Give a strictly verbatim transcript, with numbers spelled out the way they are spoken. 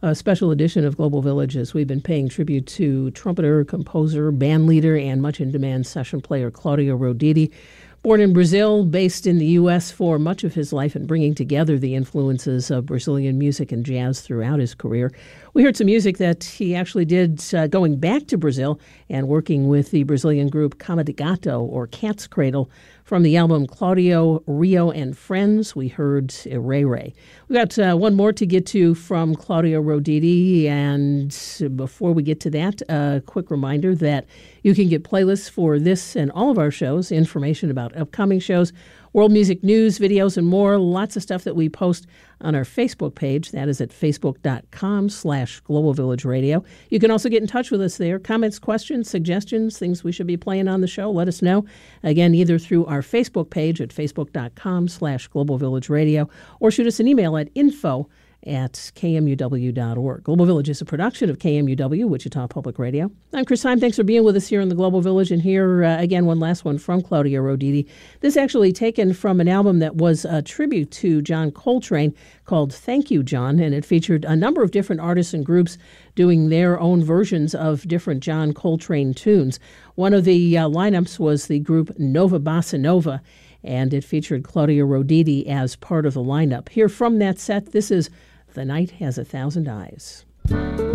A special edition of Global Village as we've been paying tribute to trumpeter, composer, band leader, and much-in-demand session player Claudio Roditi. Born in Brazil, based in the U S for much of his life and bringing together the influences of Brazilian music and jazz throughout his career. We heard some music that he actually did uh, going back to Brazil and working with the Brazilian group Cama de Gato, or Cat's Cradle. From the album Claudio, Rio, and Friends, we heard Ray Ray. We've got uh, one more to get to from Claudio Roditi, and before we get to that, a quick reminder that you can get playlists for this and all of our shows, information about upcoming shows, world music news, videos, and more. Lots of stuff that we post on our Facebook page. That is at facebook.com slash Global Village Radio. You can also get in touch with us there. Comments, questions, suggestions, things we should be playing on the show, let us know. Again, either through our Facebook page at facebook.com slash Global Village Radio, or shoot us an email at info at k m u w dot org. Global Village is a production of K M U W, Wichita Public Radio. I'm Chris Heim. Thanks for being with us here in the Global Village. And here, uh, again, one last one from Claudio Roditi. This actually taken from an album that was a tribute to John Coltrane called Thank You, John, and it featured a number of different artists and groups doing their own versions of different John Coltrane tunes. One of the uh, lineups was the group Nova Bossa Nova, and it featured Claudio Roditi as part of the lineup. Here from that set, this is The Night Has a Thousand Eyes.